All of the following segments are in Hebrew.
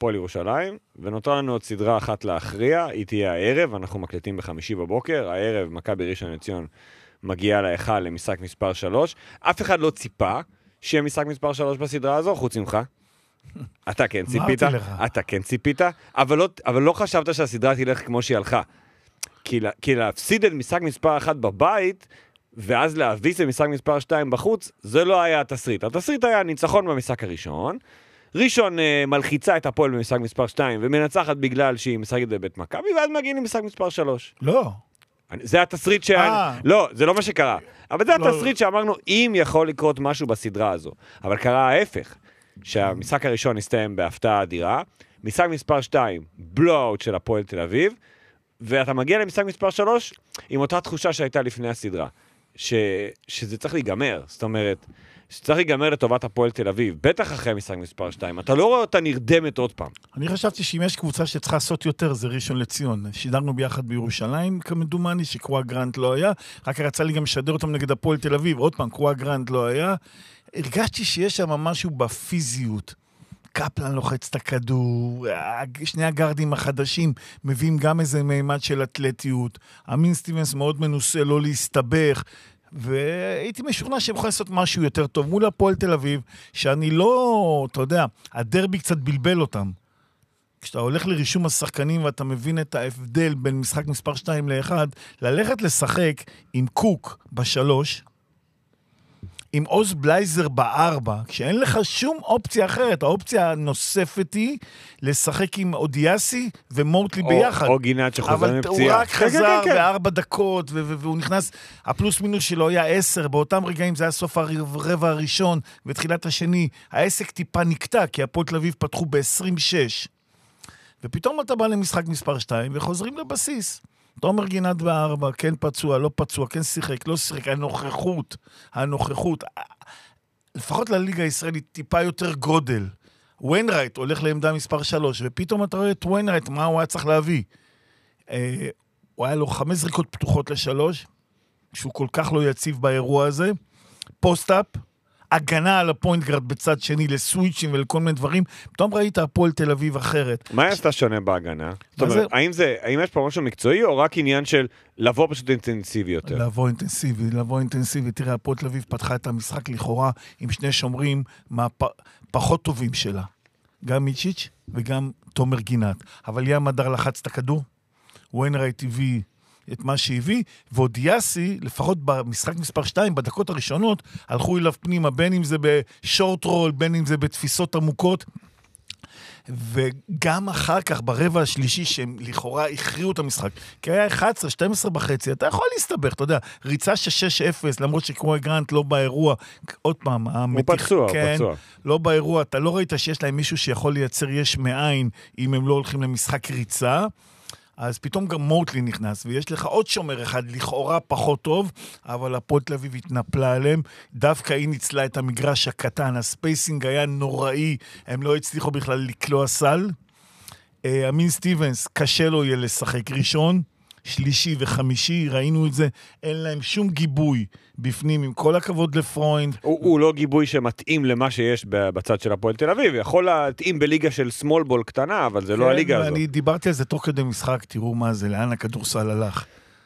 הפועל ירושלים, ונותר לנו עוד סדרה אחת להכריע, היא תהיה הערב, אנחנו מקלטים בחמישי בבוקר, הערב מכבי ראשון לציון מגיעה להיכל למשחק מספר 3, אף אחד לא ציפה שיהיה משחק מספר 3 בסדרה הזו, חוץ ממך. אתה כן ציפית, אתה כן ציפית, אבל לא חשבת שהסדרה תלך כמו שהיא הלכה. כי להפסיד את משחק מספר 1 בבית, ואז להביס את משחק מספר 2 בחוץ, זה לא היה התסריט. התסריט היה ניצחון במשחק הראשון, ראשון מלחיצה את הפועל במשחק מספר 2, ומנצחת בגלל שהיא משחקת בבית מכבי, ואז מגיעים למשחק מספר 3. לא. זה התסריט לא, זה לא מה שקרה. אבל זה התסריט שאמרנו, אם יכול לקרות משהו בסדרה הזו. אבל קרה ההפך, שהמשחק הראשון הסתיים בהפתעה אדירה, משחק מספר 2, בלואוט של הפועל תל אביב, ואתה מגיע למשחק מספר 3, עם אותה תחושה שהייתה לפני הסדרה. שזה צריך להיגמר, זאת אומרת, שצריך להיגמר לטובת הפועל תל אביב, בטח אחרי משחק מספר 2, אתה לא רואה אותה נרדמת עוד פעם. אני חשבתי שאם יש קבוצה שצריכה לעשות יותר, זה ראשון לציון. שידרנו ביחד בירושלים, כמדומני, שקרוע גרנט לא היה, רק רצה לי גם לשדר אותם נגד הפועל תל אביב, עוד פעם, קרוע גרנט לא היה. הרגשתי שיש שם משהו בפיזיות. קפלן לוחץ את הכדור, שני הגרדים החדשים מביאים גם איזה מימד של אתלטיות, אמין סטיבנס מאוד מנוסה לא להסתבך, והייתי משוכנע שהם יכולים לעשות משהו יותר טוב מול הפועל תל אביב, שאני לא, אתה יודע, הדרבי קצת בלבל אותם. כשאתה הולך לרישום השחקנים ואתה מבין את ההבדל בין משחק מספר 2 ל-1, ללכת לשחק עם קוק ב-3, עם עוז בלייזר ב-4, כשאין לך שום אופציה אחרת, האופציה הנוספת היא לשחק עם אודיאסי ומורטלי ביחד. או גינת שחוזר מפציעה. אבל הוא רק חזר ב4 דקות, והוא נכנס, הפלוס מינוס שלו היה 10, באותם רגעים זה היה סוף הרבע הראשון, ותחילת השני, העסק טיפה נקטע, כי הפועל תל אביב פתחו ב-26. ופתאום אתה בא למשחק מספר 2, וחוזרים לבסיס. תומר גינת ב4, כן פצוע, לא פצוע, כן שיחק, לא שיחק, הנוכחות, לפחות לליגה הישראלית טיפה יותר גודל. וויינרייט הולך לעמדה מספר 3, ופתאום אתה רואה את וויינרייט, מה הוא היה צריך להביא? הוא היה לו 5 זריקות פתוחות ל3, שהוא כל כך לא יציב באירוע הזה, פוסט-אפ, הגנה על הפוינט גארד בצד שני לסוויצ'ים ולכל מיני דברים, פתאום ראית הפועל תל אביב אחרת. מה עשתה שונה בהגנה? זאת אומרת, האם יש פה משהו מקצועי או רק עניין של לבוא פשוט אינטנסיבי יותר? לבוא אינטנסיבי. תראה, הפועל תל אביב פתחה את המשחק לכאורה עם שני שומרים פחות טובים שלה. גם מיצ'יץ' וגם תומר גינת. אבל ים מדר לחץ את הכדור, וויינרייט הביא את מה שהביא, ואודיאסי, לפחות במשחק מספר 2, בדקות הראשונות, הלכו אליו פנימה, בין אם זה בשורט רול, בין אם זה בתפיסות עמוקות, וגם אחר כך, ברבע השלישי, שהם לכאורה הכריעו את המשחק, כי היה 11, 12 בחצי, אתה יכול להסתבך, אתה יודע, ריצה 6-0, למרות שקרוי גרנט לא באירוע, עוד פעם, הוא פצוע. לא באירוע, אתה לא ראית שיש להם מישהו שיכול לייצר יש מאין, אם הם לא הולכים למשחק ריצה, אז פתאום גם מורטלי נכנס, ויש לך עוד שומר אחד, לכאורה פחות טוב, אבל הפועל תל אביב התנפלה עליהם, דווקא היא ניצלה את המגרש הקטן, הספייסינג היה נוראי, הם לא הצליחו בכלל לקלוע סל, אמין סטיבנס, קשה לו יהיה לשחק ראשון, שלישי וחמישי, ראינו את זה, אין להם שום גיבוי בפנים, עם כל הכבוד לפרוינד. הוא לא גיבוי שמתאים למה שיש בצד של הפועל תל אביב, יכול להתאים בליגה של סמול בול קטנה, אבל זה לא הליגה הזו. אני דיברתי על זה תוך כדי משחק, תראו מה זה, לאן הכדורסל הלך.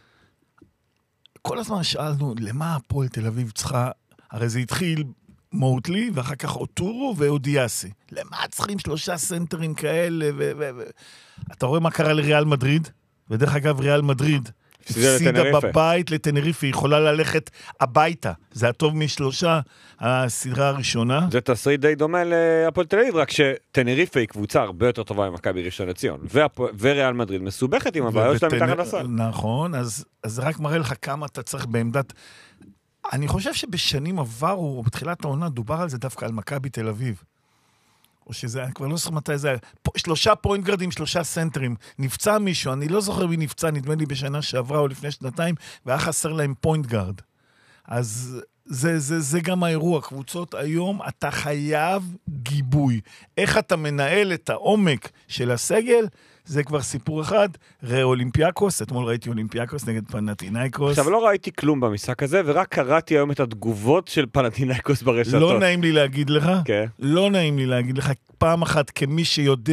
כל הזמן שאלנו, למה הפועל תל אביב צריכה, הרי זה התחיל מורטלי, ואחר כך אוטורו ואודיאסי. למה צריכים 3 סנטרים כאלה, אתה רואה מה קרה לריאל מדריד? ודרך אגב, ריאל מדריד הפסידה בבית לטנריפה, היא יכולה ללכת הביתה. זה הטוב מ3, הסדרה הראשונה. זה תסריט די דומה להפועל תל אביב, רק שטנריפה היא קבוצה הרבה יותר טובה ממכבי ראשון לציון, וריאל מדריד מסובכת עם הבעיות שלהם מתחת לסל. נכון, אז זה רק מראה לך כמה אתה צריך בעמדת... אני חושב שבשנים עברו, בתחילת העונה, דובר על זה דווקא על מכבי תל אביב. או שזה, אני כבר לא זוכר מתי זה היה, 3 פוינט גרדים, 3 סנטרים, נפצע מישהו, אני לא זוכר מי נפצע, נדמה לי בשנה שעברה או לפני 2, והיה חסר להם פוינט גרד. אז זה גם האירוע, קבוצות היום, אתה חייב גיבוי. איך אתה מנהל את העומק של הסגל, זה כבר סיפור אחד. ראה אולימפיאקוס, אתמול ראיתי אולימפיאקוס נגד פנתינייקוס. עכשיו לא ראיתי כלום במשחק הזה, ורק קראתי היום את התגובות של פנתינייקוס ברשתות. לא נעים לי להגיד לך, לא נעים לי להגיד לך, פעם אחת כמי שיודע